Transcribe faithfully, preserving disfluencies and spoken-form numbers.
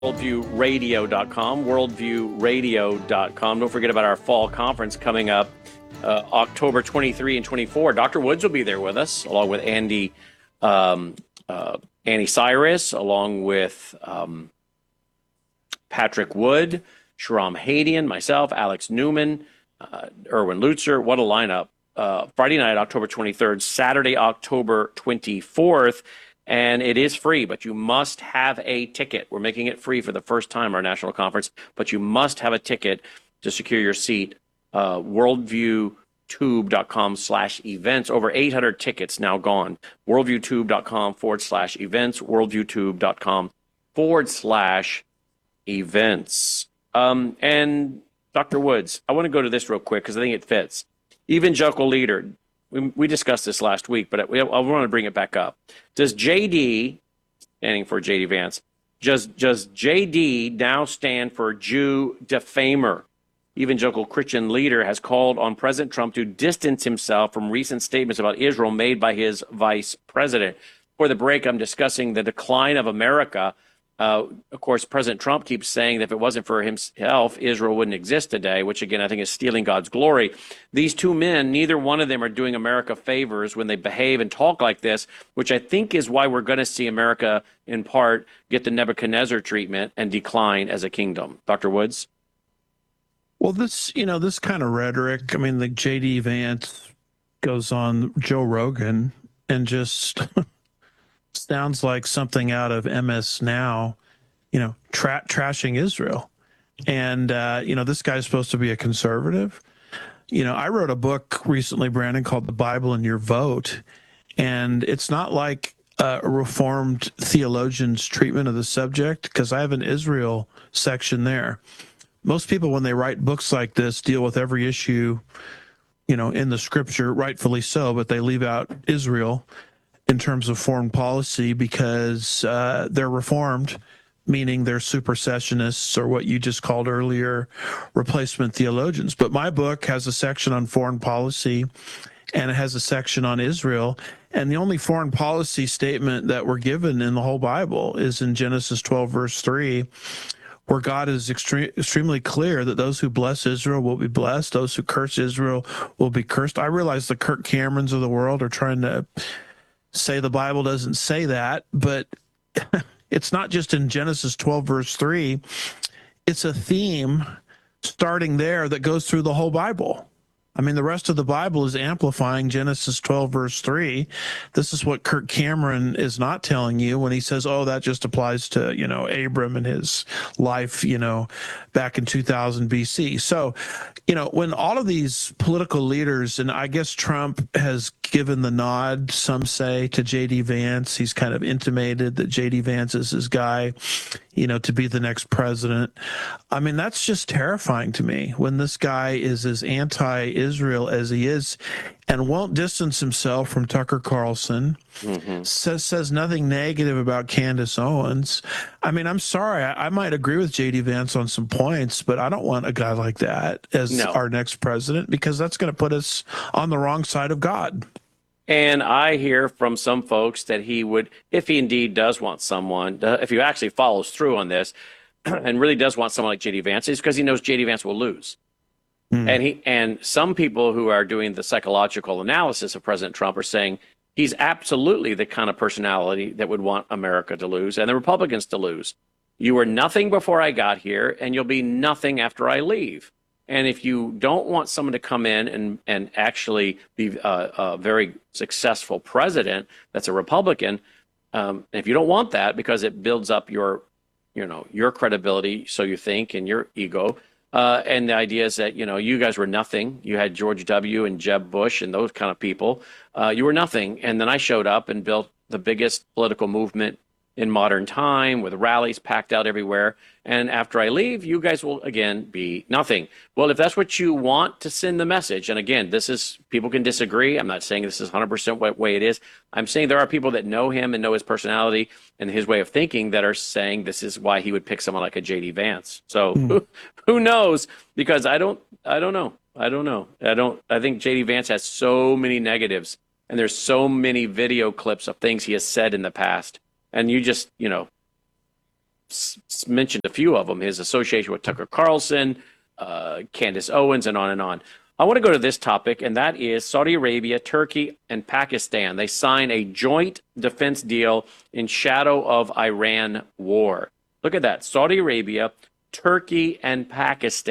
worldview radio dot com, worldview radio dot com. Don't forget about our fall conference coming up uh, October twenty-third and twenty-fourth. Doctor Woods will be there with us, along with Andy um, uh, Annie Cyrus, along with um, Patrick Wood, Shahram Hadian, myself, Alex Newman, uh, Erwin Lutzer. What a lineup. Uh, Friday night, October twenty-third, Saturday, October twenty-fourth. And it is free, but you must have a ticket. We're making it free for the first time, our national conference, but you must have a ticket to secure your seat. Uh, worldviewtube.com slash events. Over eight hundred tickets now gone. worldviewtube.com forward slash events. worldviewtube.com forward slash events. Um, and Doctor Woods, I want to go to this real quick because I think it fits. Evangelical leader. We, we discussed this last week, but I, I want to bring it back up. Does J D, standing for J D Vance, does, does J D now stand for Jew defamer? Evangelical Christian leader has called on President Trump to distance himself from recent statements about Israel made by his vice president. For the break, I'm discussing the decline of America. Uh, of course, President Trump keeps saying that if it wasn't for himself, Israel wouldn't exist today, which, again, I think is stealing God's glory. These two men, neither one of them are doing America favors when they behave and talk like this, which I think is why we're going to see America, in part, get the Nebuchadnezzar treatment and decline as a kingdom. Doctor Woods? Well, this, you know, this kind of rhetoric, I mean, the J D Vance goes on Joe Rogan and just sounds like something out of M S Now, you know, tra- trashing Israel. And, uh, you know, this guy's supposed to be a conservative. You know, I wrote a book recently, Brandon, called The Bible and Your Vote. And it's not like uh, a Reformed theologian's treatment of the subject, because I have an Israel section there. Most people, when they write books like this, deal with every issue, you know, in the scripture, rightfully so, but they leave out Israel in terms of foreign policy because uh, they're Reformed, meaning they're supersessionists or what you just called earlier replacement theologians. But my book has a section on foreign policy and it has a section on Israel. And the only foreign policy statement that we're given in the whole Bible is in Genesis twelve, verse three, where God is extre- extremely clear that those who bless Israel will be blessed, those who curse Israel will be cursed. I realize the Kirk Camerons of the world are trying to say the Bible doesn't say that, but it's not just in Genesis twelve, verse three. It's a theme starting there that goes through the whole Bible. I mean, the rest of the Bible is amplifying Genesis twelve, verse three. This is what Kirk Cameron is not telling you when he says, oh, that just applies to, you know, Abram and his life, you know, back in two thousand B C. So, you know, when all of these political leaders, and I guess Trump has given the nod, some say, to J D Vance. He's kind of intimated that J D Vance is his guy, you know, to be the next president. I mean, that's just terrifying to me when this guy is as anti-Israel as he is and won't distance himself from Tucker Carlson, mm-hmm. says says nothing negative about Candace Owens. I mean, I'm sorry, I, I might agree with J D Vance on some points, but I don't want a guy like that as No. our next president because that's going to put us on the wrong side of God. And I hear from some folks that he would, if he indeed does want someone, if he actually follows through on this and really does want someone like J D Vance, it's because he knows J D Vance will lose. Mm. And he and some people who are doing the psychological analysis of President Trump are saying he's absolutely the kind of personality that would want America to lose and the Republicans to lose. You were nothing before I got here, and you'll be nothing after I leave. And if you don't want someone to come in and, and actually be a, a very successful president that's a Republican, um, if you don't want that because it builds up your, you know, your credibility, so you think, and your ego, uh, and the idea is that, you know, you guys were nothing. You had George W. and Jeb Bush and those kind of people. Uh, you were nothing. And then I showed up and built the biggest political movement in modern time with rallies packed out everywhere. And after I leave, you guys will, again, be nothing. Well, if that's what you want to send the message, and again, this is, people can disagree. I'm not saying this is one hundred percent what way it is. I'm saying there are people that know him and know his personality and his way of thinking that are saying this is why he would pick someone like a J D Vance. So mm. who, who knows? Because I don't, I don't know. I don't know. I don't, I think J D Vance has so many negatives and there's so many video clips of things he has said in the past. And you just, you know, s- s- mentioned a few of them, his association with Tucker Carlson, uh, Candace Owens, and on and on. I want to go to this topic, and that is Saudi Arabia, Turkey, and Pakistan. They sign a joint defense deal in shadow of Iran war. Look at that. Saudi Arabia, Turkey, and Pakistan